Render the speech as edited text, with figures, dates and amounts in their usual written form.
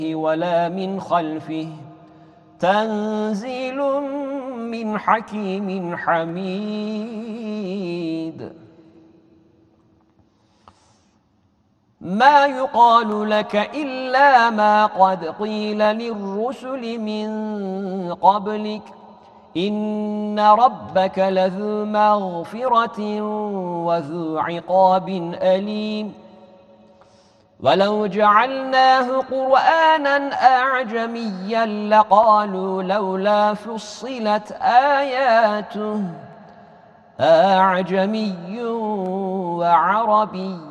ولا من خلفه تنزيل من حكيم حميد ما يقال لك إلا ما قد قيل للرسل من قبلك إن ربك لذو مغفرة وذو عقاب أليم ولو جعلناه قرآنا أعجميا لقالوا لولا فصلت آياته أعجمي وعربي